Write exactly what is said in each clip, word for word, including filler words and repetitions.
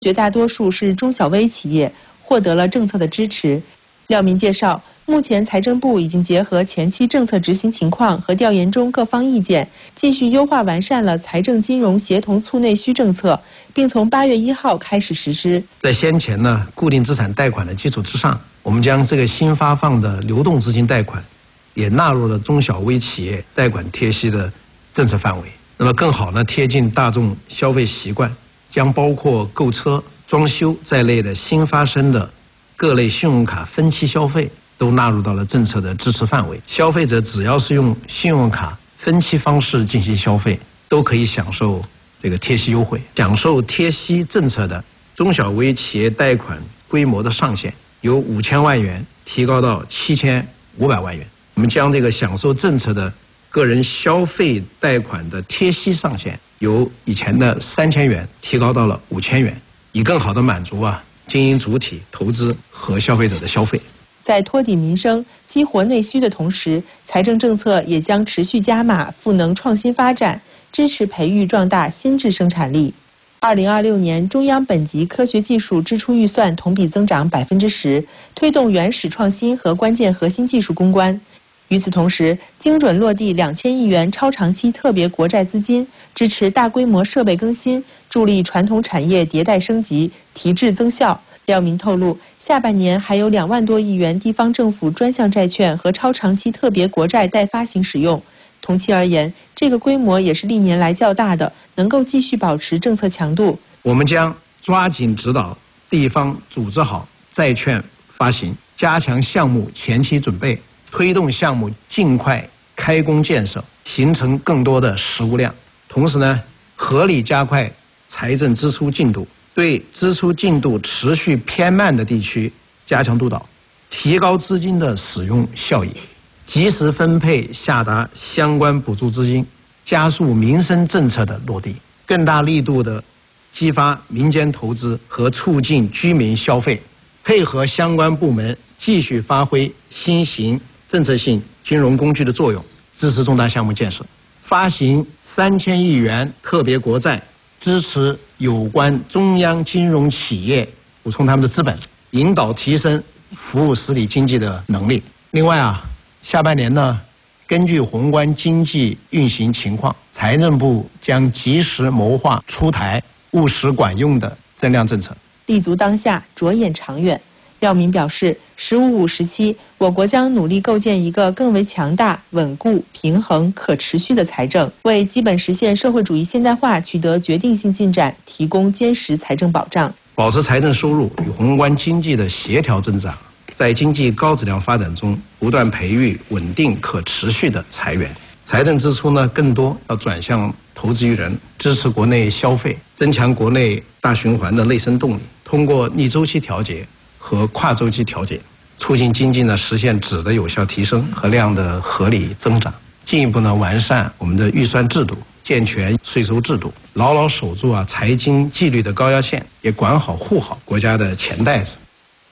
绝大多数是中小微企业，获得了政策的支持。廖民介绍，目前财政部已经结合前期政策执行情况和调研中各方意见，继续优化完善了财政金融协同促内需政策，并从八月一号开始实施。 在先前呢固定资产贷款的基础之上，我们将这个新发放的流动资金贷款也纳入了中小微企业贷款贴息的政策范围。那么更好呢贴近大众消费习惯，将包括购车、装修在内的新发生的各类信用卡分期消费都纳入到了政策的支持范围。消费者只要是用信用卡分期方式进行消费，都可以享受这个贴息优惠。享受贴息政策的中小微企业贷款规模的上限由五千万元提高到七千五百万元。我们将这个享受政策的个人消费贷款的贴息上限由以前的三千元提高到了五千元，以更好的满足啊经营主体、投资和消费者的消费。 在托底民生、激活内需的同时，财政政策也将持续加码赋能创新发展，支持培育壮大新质生产力。二零二六年，中央本级科学技术支出预算同比增长百分之十，推动原始创新和关键核心技术攻关。与此同时，精准落地两千亿元超长期特别国债资金，支持大规模设备更新，助力传统产业迭代升级、提质增效。廖民透露，下半年还有两万多亿元地方政府专项债券和超长期特别国债待发行使用。同期而言，这个规模也是历年来较大的，能够继续保持政策强度。 我们将抓紧指导地方组织好债券发行，加强项目前期准备，推动项目尽快开工建设，形成更多的实物量。同时呢，合理加快财政支出进度，对支出进度持续偏慢的地区加强督导，提高资金的使用效益，及时分配下达相关补助资金，加速民生政策的落地，更大力度的激发民间投资和促进居民消费，配合相关部门继续发挥新型政策性金融工具的作用，支持重大项目建设，发行三千亿元特别国债，支持有关中央金融企业补充他们的资本，引导提升服务实体经济的能力。另外啊，下半年呢，根据宏观经济运行情况，财政部将及时谋划出台务实管用的增量政策， 立足当下，着眼长远。廖民表示，十五五时期，我国将努力构建一个更为强大、稳固、平衡、可持续的财政，为基本实现社会主义现代化取得决定性进展提供坚实财政保障。 保持财政收入与宏观经济的协调增长，在经济高质量发展中不断培育稳定可持续的财源。财政支出呢，更多要转向投资于人，支持国内消费，增强国内大循环的内生动力，通过逆周期调节和跨周期调节，促进经济呢实现质的有效提升和量的合理增长，进一步呢完善我们的预算制度，健全税收制度，牢牢守住啊财经纪律的高压线，也管好护好国家的钱袋子。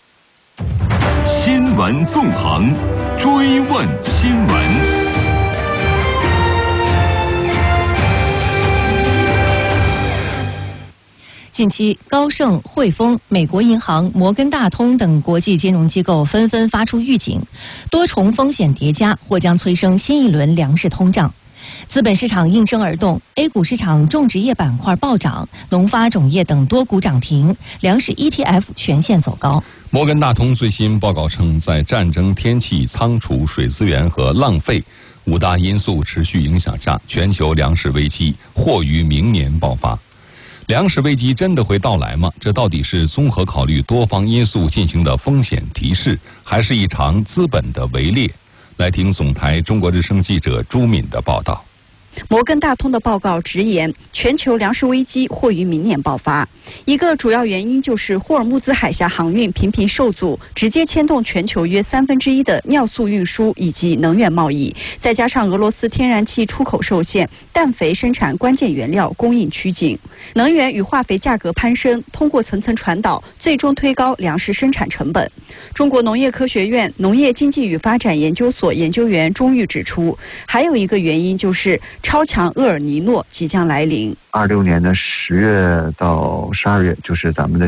新闻纵横，追问新闻。 近期，高盛、汇丰、美国银行、摩根大通等国际金融机构纷纷发出预警，多重风险叠加或将催生新一轮粮食通胀。资本市场应声而动 ，A 股市场种植业板块暴涨，农发种业等多股涨停，粮食 E T F 全线走高。 摩根大通最新报告称，在战争、天气、仓储、水资源和浪费五大因素持续影响下，全球粮食危机或于明年爆发。粮食危机真的会到来吗？这到底是综合考虑多方因素进行的风险提示，还是一场资本的围猎？来听总台中国之声记者朱敏的报道。 摩根大通的报告直言，全球粮食危机或于明年爆发。一个主要原因就是霍尔木兹海峡航运频频受阻，直接牵动全球约三分之一的尿素运输以及能源贸易。再加上俄罗斯天然气出口受限，氮肥生产关键原料供应趋紧，能源与化肥价格攀升，通过层层传导，最终推高粮食生产成本。 中国农业科学院农业经济与发展研究所研究员钟玉指出，还有一个原因就是超强厄尔尼诺即将来临。 二六年的十月到十二月，就是咱们的